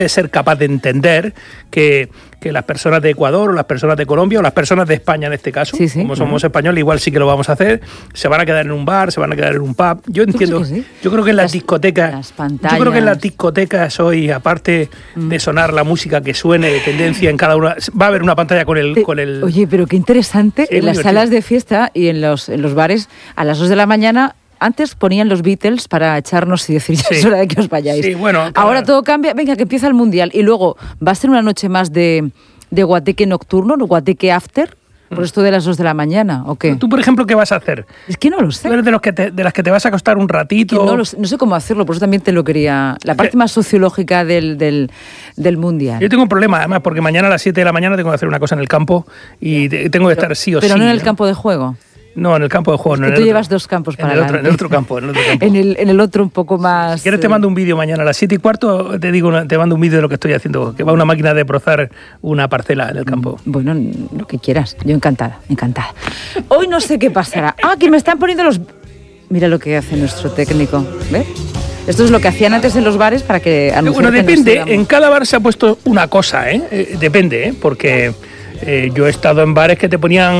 ser capaz de entender que las personas de Ecuador o las personas de Colombia o las personas de España en este caso, como somos españoles, igual sí que lo vamos a hacer, se van a quedar en un bar, se van a quedar en un pub. Yo entiendo, yo creo que en las discotecas, yo creo que en las discotecas hoy, aparte de sonar la música que suene de tendencia en cada una, va a haber una pantalla con el... Oye, pero qué interesante, en las salas de fiesta y en los bares a las 2 de la mañana. Antes ponían los Beatles para echarnos y decir, ya es hora de que os vayáis. Sí, bueno, ahora todo cambia, venga, que empieza el Mundial. Y luego, ¿va a ser una noche más de guateque nocturno, no guateque after? ¿Por esto de las 2 de la mañana o qué? ¿Tú, por ejemplo, qué vas a hacer? Es que no lo sé. ¿Tú eres de las que te vas a acostar un ratito? No sé cómo hacerlo, por eso también te lo quería... La parte más sociológica del Mundial. Yo tengo un problema, además, porque mañana a las 7 de la mañana tengo que hacer una cosa en el campo y tengo que estar sí o sí. Pero no en el campo de juego. No, en el campo de juego. No, tú llevas dos campos para adelante. En el otro campo. En el otro un poco más... Si quieres te mando un vídeo mañana a las 7:15, te mando un vídeo de lo que estoy haciendo, que va una máquina de prozar una parcela en el campo. Bueno, lo que quieras. Yo encantada. Hoy no sé qué pasará. Que me están poniendo los... Mira lo que hace nuestro técnico. ¿Ves? Esto es lo que hacían antes en los bares para que... Bueno, depende. En cada bar se ha puesto una cosa, depende, porque... yo he estado en bares que te ponían...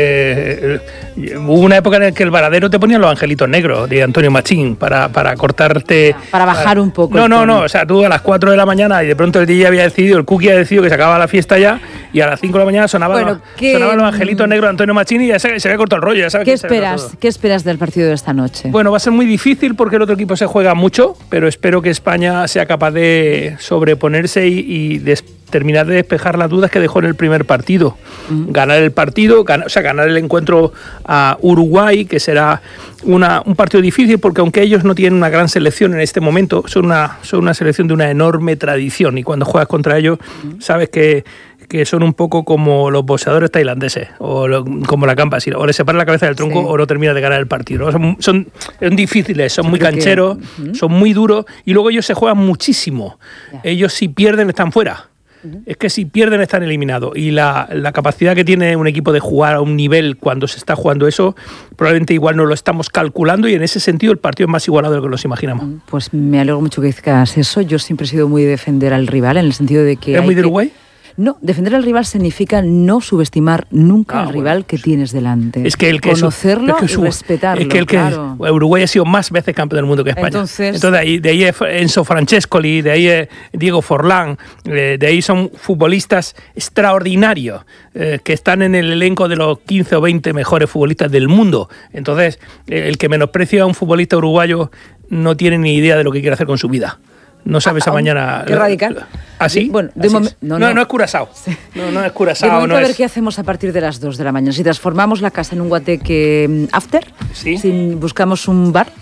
hubo una época en la que el varadero te ponían los angelitos negros de Antonio Machín para cortarte... Para bajar un poco. No. O sea, tú a las 4 de la mañana y de pronto el DJ había decidido, el cookie había decidido que se acababa la fiesta ya y a las 5 de la mañana sonaban los angelitos negros de Antonio Machín y ya se había cortado el rollo. Ya sabes ¿Qué esperas del partido de esta noche? Bueno, va a ser muy difícil porque el otro equipo se juega mucho, pero espero que España sea capaz de sobreponerse y terminar de despejar las dudas que dejó en el primer partido. Ganar el partido, ganar el encuentro a Uruguay, que será un partido difícil porque aunque ellos no tienen una gran selección en este momento, son una selección de una enorme tradición y cuando juegas contra ellos sabes que son un poco como los boxeadores tailandeses o como la campa, o le separan la cabeza del tronco o no termina de ganar el partido. Son difíciles, son muy cancheros, son muy duros y luego ellos se juegan muchísimo. Ellos si pierden están fuera. Es que si pierden están eliminados y la capacidad que tiene un equipo de jugar a un nivel cuando se está jugando eso, probablemente igual no lo estamos calculando y en ese sentido el partido es más igualado de lo que nos imaginamos. Pues me alegro mucho que digas eso. Yo siempre he sido muy de defender al rival en el sentido de que... ¿Es muy de Uruguay? No, defender al rival significa no subestimar nunca al rival que tienes delante. Es que conocerlo y respetarlo. Es que Uruguay ha sido más veces campeón del mundo que España. Entonces de ahí es Enzo Francescoli, de ahí es Diego Forlán, de ahí son futbolistas extraordinarios que están en el elenco de los 15 o 20 mejores futbolistas del mundo. Entonces, el que menosprecia a un futbolista uruguayo no tiene ni idea de lo que quiere hacer con su vida. No sabes a mañana... Qué radical. ¿Así? Bueno, no es Curazao. Sí. No es Curazao. De momento, a ver qué hacemos a partir de las 2 de la mañana. Si transformamos la casa en un guateque after, si buscamos un bar...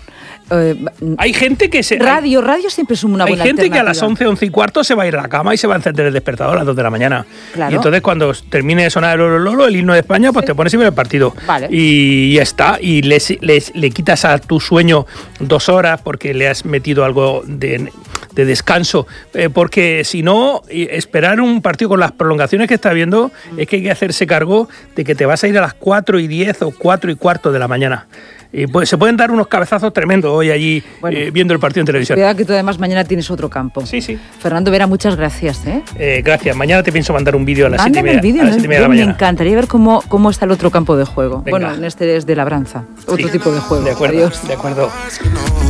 hay gente que se... Radio siempre es una buena alternativa. Hay gente que a las 11:15 se va a ir a la cama y se va a encender el despertador a las 2 de la mañana. Claro. Y entonces cuando termine de sonar el himno de España, pues te pones y ves el partido. Vale. Y ya está. Y le quitas a tu sueño 2 horas porque le has metido algo de descanso. Porque si no, esperar un partido con las prolongaciones que está habiendo, es que hay que hacerse cargo de que te vas a ir a las 4:10 o 4:15 de la mañana. Y pues se pueden dar unos cabezazos tremendos hoy allí viendo el partido en televisión. Cuidado que tú además mañana tienes otro campo. Sí. Fernando Vera, muchas gracias. Gracias. Mañana te pienso mandar un vídeo a las 7:30 de la mañana. Me encantaría ver cómo está el otro campo de juego. Venga. Bueno, en este es de labranza. Otro tipo de juego. De acuerdo. Adiós. De acuerdo.